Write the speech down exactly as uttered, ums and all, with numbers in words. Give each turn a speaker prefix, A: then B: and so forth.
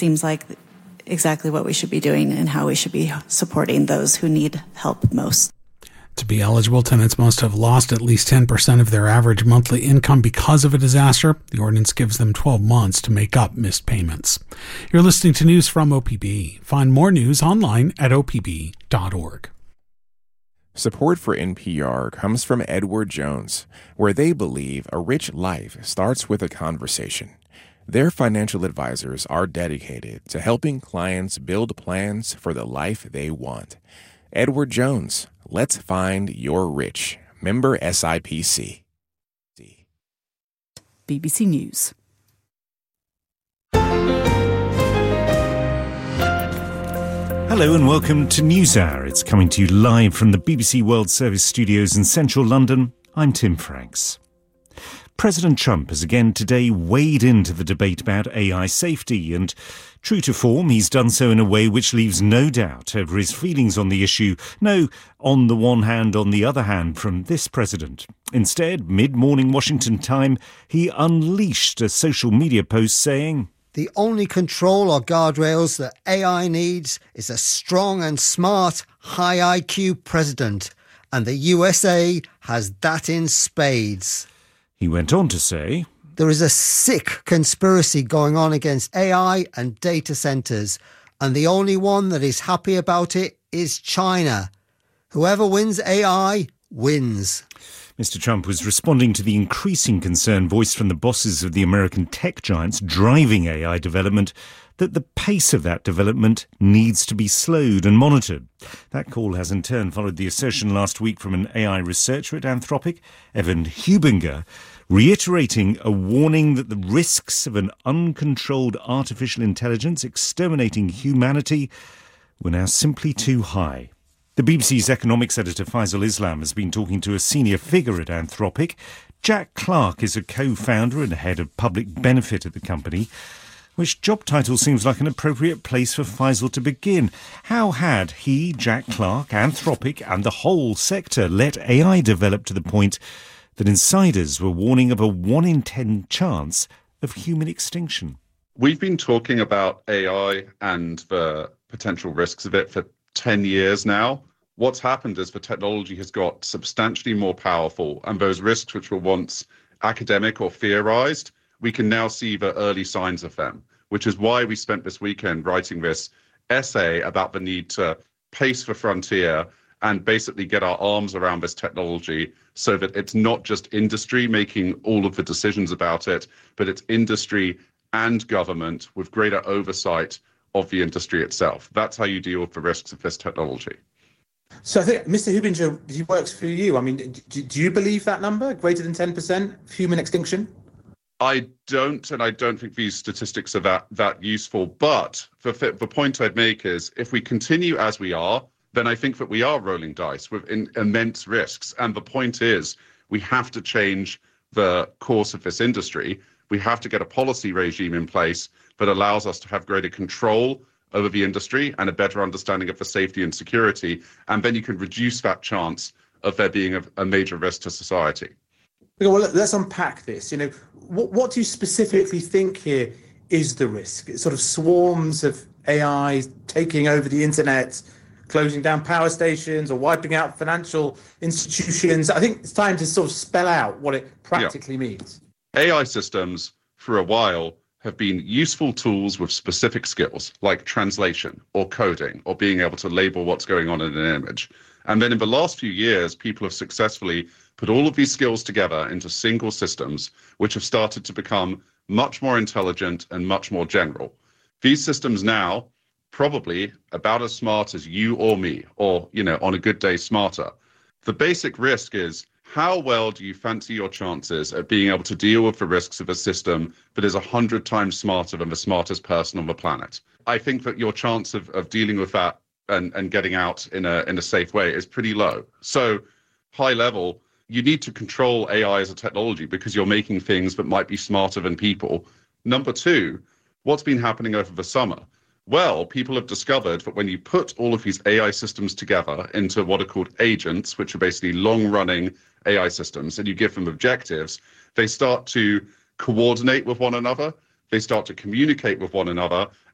A: seems like exactly what we should be doing and how we should be supporting those who need help most.
B: To be eligible, tenants must have lost at least ten percent of their average monthly income because of a disaster. The ordinance gives them twelve months to make up missed payments. You're listening to news from O P B. Find more news online at o p b dot org.
C: Support for N P R comes from Edward Jones, where they believe a rich life starts with a conversation. Their financial advisors are dedicated to helping clients build plans for the life they want. Edward Jones, let's find your rich. Member S I P C.
A: B B C News.
D: Hello and welcome to NewsHour. It's coming to you live from the B B C World Service studios in central London. I'm Tim Franks. President Trump has again today waded into the debate about A I safety, and true to form, he's done so in a way which leaves no doubt over his feelings on the issue. No, on the one hand, on the other hand, from this president. Instead, mid-morning Washington time, he unleashed a social media post saying,
E: "The only control or guardrails that A I needs is a strong and smart, high I Q president, and the U S A has that in spades."
D: He went on to say,
E: "There is a sick conspiracy going on against A I and data centres, and the only one that is happy about it is China. Whoever wins A I wins."
D: Mister Trump was responding to the increasing concern voiced from the bosses of the American tech giants driving A I development that the pace of that development needs to be slowed and monitored. That call has in turn followed the assertion last week from an A I researcher at Anthropic, Evan Hubinger, reiterating a warning that the risks of an uncontrolled artificial intelligence exterminating humanity were now simply too high. The B B C's economics editor Faisal Islam has been talking to a senior figure at Anthropic. Jack Clark is a co-founder and head of public benefit at the company, which job title seems like an appropriate place for Faisal to begin. How had he, Jack Clark, Anthropic and the whole sector let A I develop to the point that insiders were warning of a one in ten chance of human extinction?
F: We've been talking about A I and the potential risks of it for ten years now. What's happened is the technology has got substantially more powerful, and those risks which were once academic or theorized, we can now see the early signs of them, which is why we spent this weekend writing this essay about the need to pace the frontier and basically get our arms around this technology so that it's not just industry making all of the decisions about it, but it's industry and government with greater oversight of the industry itself. That's how you deal with the risks of this technology.
G: So I think Mister Hubinger, he works for you. I mean, do, do you believe that number, greater than ten percent human extinction?
F: I don't, and I don't think these statistics are that, that useful. But the, the point I'd make is if we continue as we are, then I think that we are rolling dice with in, immense risks. And the point is we have to change the course of this industry. We have to get a policy regime in place that allows us to have greater control over the industry and a better understanding of the safety and security. And then you can reduce that chance of there being a, a major risk to society.
G: Okay, well, let's unpack this. You know, what, what do you specifically think here is the risk? It's sort of swarms of A I taking over the internet, closing down power stations or wiping out financial institutions. I think it's time to sort of spell out what it practically yeah. means.
F: A I systems, for a while, have been useful tools with specific skills like translation or coding or being able to label what's going on in an image. And then in the last few years, people have successfully put all of these skills together into single systems, which have started to become much more intelligent and much more general. These systems now, probably about as smart as you or me, or, you know, on a good day, smarter. The basic risk is, how well do you fancy your chances at being able to deal with the risks of a system that is a hundred times smarter than the smartest person on the planet? I think that your chance of, of dealing with that and, and getting out in a in a safe way is pretty low. So high level, you need to control A I as a technology because you're making things that might be smarter than people. Number two, what's been happening over the summer? Well, people have discovered that when you put all of these A I systems together into what are called agents, which are basically long-running A I systems, and you give them objectives, they start to coordinate with one another, they start to communicate with one another,